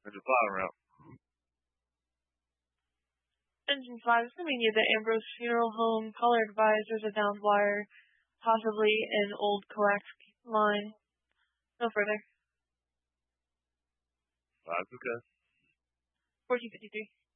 Engine 5 route. Engine 5 is coming near the Ambrose Funeral Home. Caller advised there's a downed wire, possibly an old coax line. No further. 5's okay. 1453.